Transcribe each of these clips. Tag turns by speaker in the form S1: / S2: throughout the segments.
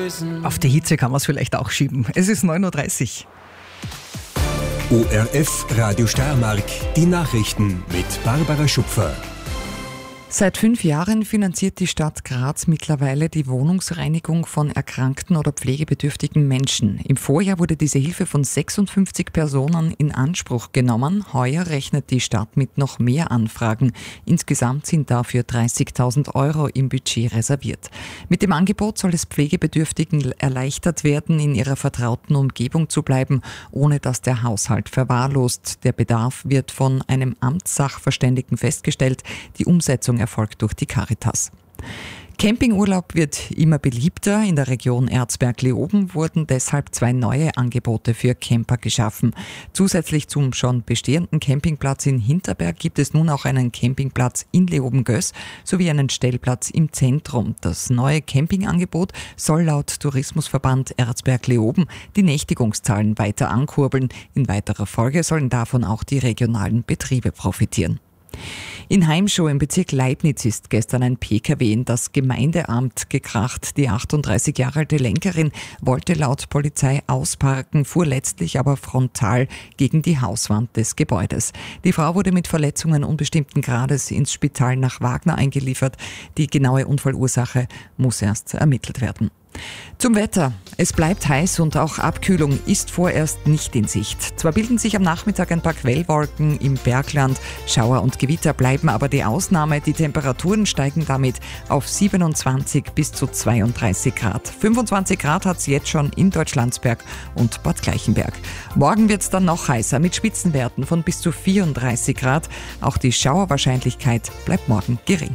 S1: lösen.
S2: Auf die Hitze kann man es vielleicht auch schieben. Es ist 9.30 Uhr.
S3: ORF Radio Steiermark, die Nachrichten mit Barbara Schupfer.
S2: Seit 5 Jahren finanziert die Stadt Graz mittlerweile die Wohnungsreinigung von erkrankten oder pflegebedürftigen Menschen. Im Vorjahr wurde diese Hilfe von 56 Personen in Anspruch genommen. Heuer rechnet die Stadt mit noch mehr Anfragen. Insgesamt sind dafür 30.000 € im Budget reserviert. Mit dem Angebot soll es Pflegebedürftigen erleichtert werden, in ihrer vertrauten Umgebung zu bleiben, ohne dass der Haushalt verwahrlost. Der Bedarf wird von einem Amtssachverständigen festgestellt. Die Umsetzung erfolgt durch die Caritas. Campingurlaub wird immer beliebter. In der Region Erzberg-Leoben wurden deshalb 2 neue Angebote für Camper geschaffen. Zusätzlich zum schon bestehenden Campingplatz in Hinterberg gibt es nun auch einen Campingplatz in Leoben-Göß sowie einen Stellplatz im Zentrum. Das neue Campingangebot soll laut Tourismusverband Erzberg-Leoben die Nächtigungszahlen weiter ankurbeln. In weiterer Folge sollen davon auch die regionalen Betriebe profitieren. In Heimschow im Bezirk Leibniz ist gestern ein Pkw in das Gemeindeamt gekracht. Die 38 Jahre alte Lenkerin wollte laut Polizei ausparken, fuhr letztlich aber frontal gegen die Hauswand des Gebäudes. Die Frau wurde mit Verletzungen unbestimmten Grades ins Spital nach Wagner eingeliefert. Die genaue Unfallursache muss erst ermittelt werden. Zum Wetter. Es bleibt heiß und auch Abkühlung ist vorerst nicht in Sicht. Zwar bilden sich am Nachmittag ein paar Quellwolken im Bergland, Schauer und Gewitter bleiben aber die Ausnahme. Die Temperaturen steigen damit auf 27 bis zu 32 Grad. 25 Grad hat es jetzt schon in Deutschlandsberg und Bad Gleichenberg. Morgen wird es dann noch heißer mit Spitzenwerten von bis zu 34 Grad. Auch die Schauerwahrscheinlichkeit bleibt morgen gering.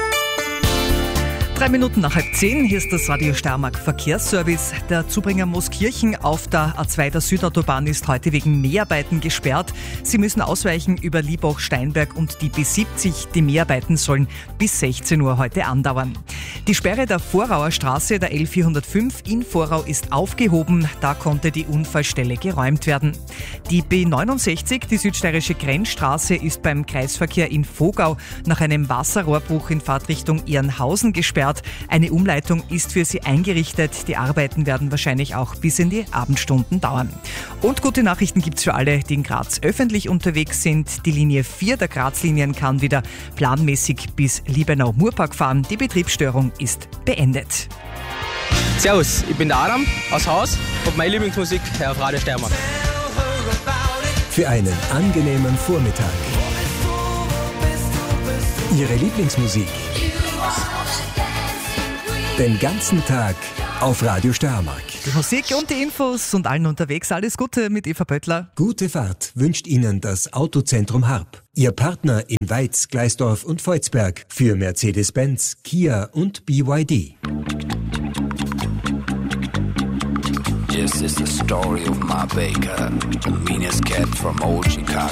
S2: 3 Minuten nach 9:30, hier ist das Radio Steiermark Verkehrsservice. Der Zubringer Mooskirchen auf der A2 der Südautobahn ist heute wegen Mäharbeiten gesperrt. Sie müssen ausweichen über Liebach-Steinberg und die B70. Die Mäharbeiten sollen bis 16 Uhr heute andauern. Die Sperre der Vorauer Straße, der L405 in Vorau, ist aufgehoben. Da konnte die Unfallstelle geräumt werden. Die B69, die südsteirische Grenzstraße, ist beim Kreisverkehr in Vogau nach einem Wasserrohrbruch in Fahrtrichtung Ehrenhausen gesperrt. Eine Umleitung ist für sie eingerichtet. Die Arbeiten werden wahrscheinlich auch bis in die Abendstunden dauern. Und gute Nachrichten gibt's für alle, die in Graz öffentlich unterwegs sind. Die Linie 4 der Graz-Linien kann wieder planmäßig bis Liebenau-Murpark fahren. Die Betriebsstörung ist beendet.
S4: Servus, ich bin der Adam aus Haus und meine Lieblingsmusik auf Radio Steiermark.
S3: Für einen angenehmen Vormittag. Ihre Lieblingsmusik. Den ganzen Tag auf Radio Steiermark.
S2: Die Musik und die Infos und allen unterwegs. Alles Gute mit Eva Pöttler.
S3: Gute Fahrt wünscht Ihnen das Autozentrum Harp. Ihr Partner in Weiz, Gleisdorf und Volzberg für Mercedes-Benz, Kia und BYD.
S5: This is the story of my baker, the meanest cat from old Chicago.